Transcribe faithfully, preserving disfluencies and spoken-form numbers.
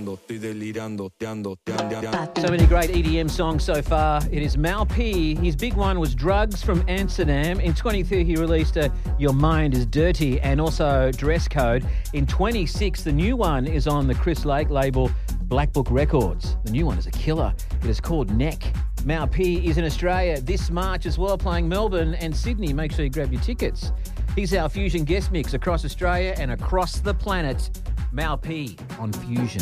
delirando, estoy delirando, teando, teando, teando. So many great E D M songs so far. It is Mal P. His big one was Drugs from Amsterdam. In twenty-three, he released a Your Mind is Dirty and also Dress Code. In twenty-six, the new one is on the Chris Lake label Black Book Records. The new one is a killer. It is called Neck. Mal P is in Australia this March as well, playing Melbourne and Sydney. Make sure you grab your tickets. He's our Fusion guest mix across Australia and across the planet. Mal P on Fusion.